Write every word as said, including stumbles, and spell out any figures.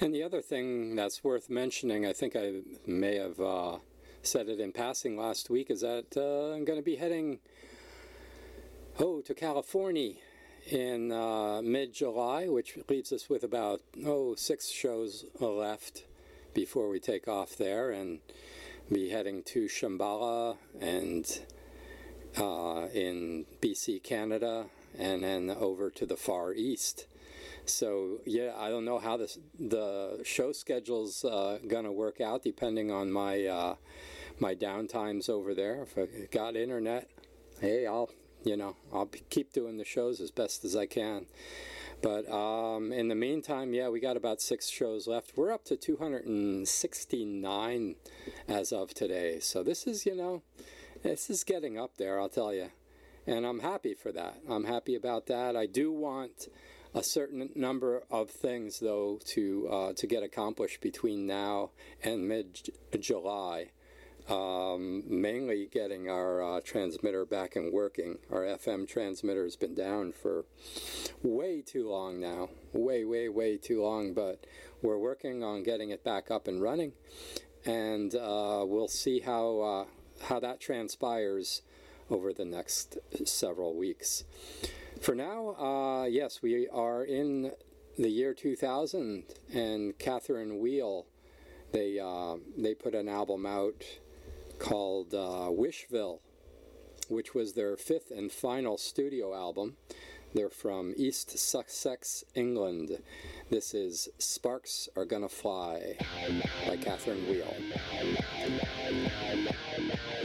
And the other thing that's worth mentioning, I think I may have uh, said it in passing last week, is that uh, I'm going to be heading, oh, to California in uh, mid-July, which leaves us with about, oh, six shows left before we take off there, and be heading to Shambhala and uh, in B C, Canada, and then over to the Far East. So, yeah, I don't know how this, the show schedule's uh, going to work out, depending on my uh, my downtimes over there. If I got internet, hey, I'll, you know, I'll keep doing the shows as best as I can. But um, in the meantime, yeah, we got about six shows left. We're up to two hundred sixty-nine as of today. So this is, you know, this is getting up there, I'll tell you. And I'm happy for that. I'm happy about that. I do want a certain number of things, though, to uh, to get accomplished between now and mid-July. Um, mainly getting our uh, transmitter back and working. Our F M transmitter has been down for way too long now. Way, way, way too long. But we're working on getting it back up and running. And uh, we'll see how uh, how that transpires over the next several weeks. For now, uh, yes, we are in the year two thousand, and Catherine Wheel, they uh, they put an album out called uh, Wishville, which was their fifth and final studio album. They're from East Sussex, England. This is Sparks Are Gonna Fly by Catherine Wheel.